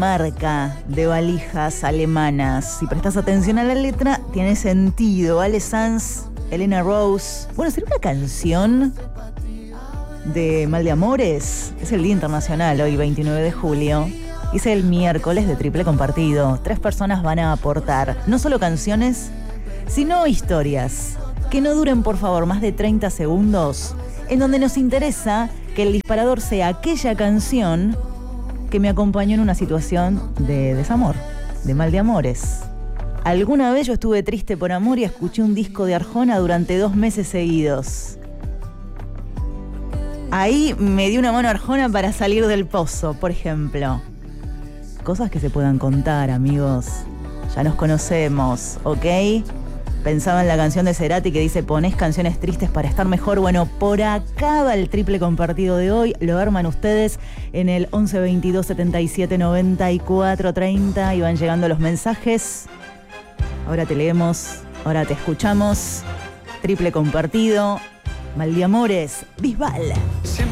marca de valijas alemanas. Si prestas atención a la letra, tiene sentido. Ale Sanz, Elena Rose. Bueno, ¿sería una canción de Mal de Amores? Es el Día Internacional hoy, 29 de julio. Es el miércoles de Triple Compartido. 3 personas van a aportar no solo canciones, sino historias que no duren, por favor, más de 30 segundos, en donde nos interesa que el disparador sea aquella canción que me acompañó en una situación de desamor, de mal de amores. Alguna vez yo estuve triste por amor y escuché un disco de Arjona durante 2 meses seguidos. Ahí me dio una mano Arjona para salir del pozo, por ejemplo. Cosas que se puedan contar, amigos. Ya nos conocemos, ¿ok? Pensaba en la canción de Cerati que dice: ponés canciones tristes para estar mejor. Bueno, por acá va el Triple Compartido de hoy. Lo arman ustedes en el 11 22 77 94 30 y van llegando los mensajes. Ahora te leemos, ahora te escuchamos. Triple Compartido, Mal de Amores, Bisbal.